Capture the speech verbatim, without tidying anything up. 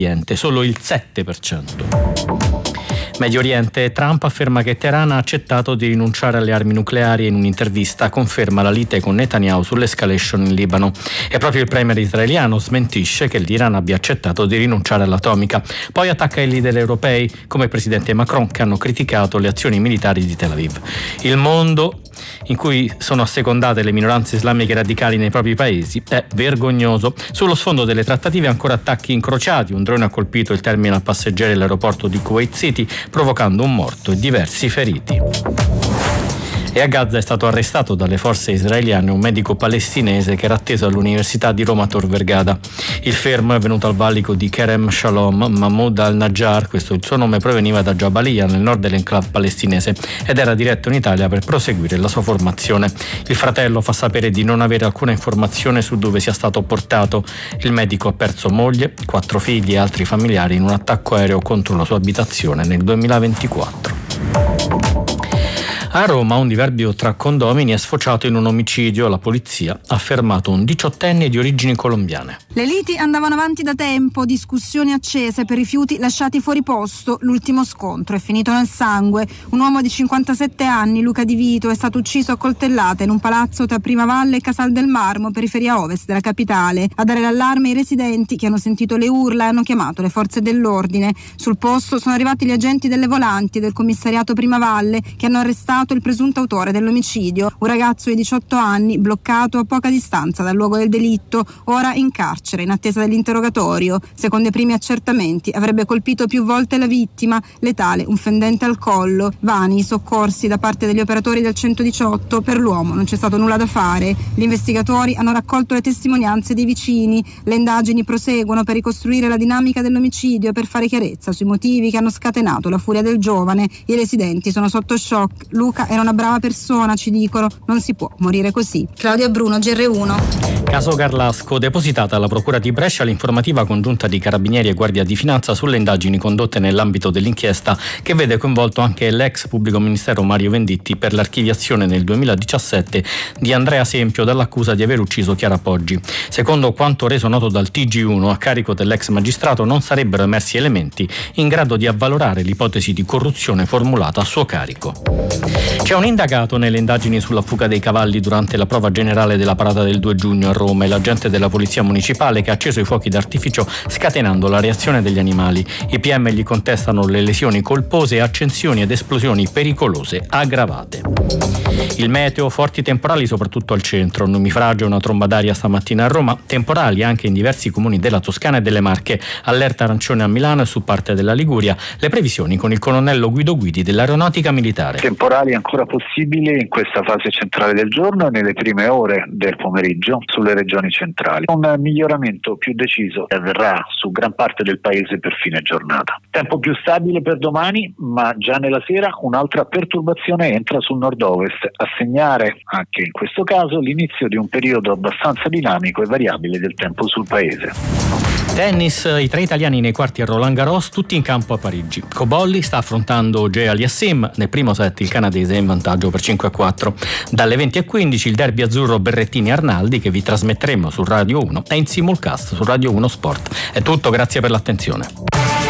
solo il sette per cento. Medio Oriente, Trump afferma che Teheran ha accettato di rinunciare alle armi nucleari e in un'intervista conferma la lite con Netanyahu sull'escalation in Libano. E proprio il premier israeliano smentisce che l'Iran abbia accettato di rinunciare all'atomica. Poi attacca i leader europei come il presidente Macron, che hanno criticato le azioni militari di Tel Aviv. Il mondo in cui sono assecondate le minoranze islamiche radicali nei propri paesi è vergognoso. Sullo sfondo delle trattative ancora attacchi incrociati, un drone ha colpito il terminal passeggeri dell'aeroporto di Kuwait City, provocando un morto e diversi feriti. E a Gaza è stato arrestato dalle forze israeliane un medico palestinese che era atteso all'Università di Roma Tor Vergata. Il fermo è venuto al valico di Kerem Shalom. Mahmoud al-Najjar, questo il suo nome, proveniva da Jabalia nel nord dell'enclave palestinese ed era diretto in Italia per proseguire la sua formazione. Il fratello fa sapere di non avere alcuna informazione su dove sia stato portato. Il medico ha perso moglie, quattro figli e altri familiari in un attacco aereo contro la sua abitazione nel duemilaventiquattro. A Roma un diverbio tra condomini è sfociato in un omicidio. La polizia ha fermato un diciottenne di origini colombiane. Le liti andavano avanti da tempo, discussioni accese per rifiuti lasciati fuori posto. L'ultimo scontro è finito nel sangue. Un uomo di cinquantasette anni, Luca Di Vito, è stato ucciso a coltellate in un palazzo tra Primavalle e Casal del Marmo, periferia ovest della capitale. A dare l'allarme i residenti che hanno sentito le urla e hanno chiamato le forze dell'ordine. Sul posto sono arrivati gli agenti delle volanti del commissariato Primavalle che hanno arrestato il presunto autore dell'omicidio, un ragazzo di diciotto anni bloccato a poca distanza dal luogo del delitto, ora in carcere in attesa dell'interrogatorio. Secondo i primi accertamenti avrebbe colpito più volte la vittima, letale un fendente al collo. Vani i soccorsi da parte degli operatori del centodiciotto, per l'uomo non c'è stato nulla da fare. Gli investigatori hanno raccolto le testimonianze dei vicini, le indagini proseguono per ricostruire la dinamica dell'omicidio e per fare chiarezza sui motivi che hanno scatenato la furia del giovane. I residenti sono sotto shock. Luca era una brava persona, ci dicono, non si può morire così. Claudia Bruno, G R uno. Caso Garlasco, depositata alla Procura di Brescia l'informativa congiunta di Carabinieri e Guardia di Finanza sulle indagini condotte nell'ambito dell'inchiesta che vede coinvolto anche l'ex pubblico ministero Mario Venditti per l'archiviazione nel duemiladiciassette di Andrea Sempio dall'accusa di aver ucciso Chiara Poggi. Secondo quanto reso noto dal T G uno, a carico dell'ex magistrato non sarebbero emersi elementi in grado di avvalorare l'ipotesi di corruzione formulata a suo carico. C'è un indagato nelle indagini sulla fuga dei cavalli durante la prova generale della parata del due giugno a Roma e l'agente della polizia municipale che ha acceso i fuochi d'artificio scatenando la reazione degli animali. I P M gli contestano le lesioni colpose e accensioni ed esplosioni pericolose aggravate. Il meteo, forti temporali soprattutto al centro, nubifragio e una tromba d'aria stamattina a Roma, temporali anche in diversi comuni della Toscana e delle Marche, allerta arancione a Milano e su parte della Liguria. Le previsioni con il colonnello Guido Guidi dell'Aeronautica Militare. Temporali ancora possibili in questa fase centrale del giorno e nelle prime ore del pomeriggio sulle regioni centrali. Un miglioramento più deciso avverrà su gran parte del paese per fine giornata. Tempo più stabile per domani, ma già nella sera un'altra perturbazione entra sul nord-ovest, a segnare anche in questo caso l'inizio di un periodo abbastanza dinamico e variabile del tempo sul paese. Tennis, i tre italiani nei quarti a Roland Garros, tutti in campo a Parigi. Cobolli sta affrontando Jay Aliassim, nel primo set il canadese è in vantaggio per cinque a quattro. Dalle venti e quindici il derby azzurro Berrettini-Arnaldi che vi trasmetteremo su Radio uno e in simulcast su Radio uno Sport. È tutto, grazie per l'attenzione.